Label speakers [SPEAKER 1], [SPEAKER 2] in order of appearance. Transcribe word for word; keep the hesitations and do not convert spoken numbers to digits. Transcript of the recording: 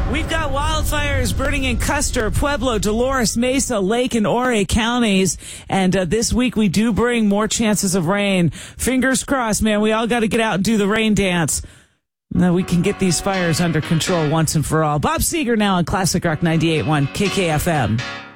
[SPEAKER 1] We've got wildfires burning in Custer, Pueblo, Dolores, Mesa, Lake, and Ouray counties. And uh, this week we do bring more chances of rain. Fingers crossed, man. We all got to get out and do the rain dance. Now we can get these fires under control once and for all. Bob Seger now on Classic Rock ninety-eight point one K K F M.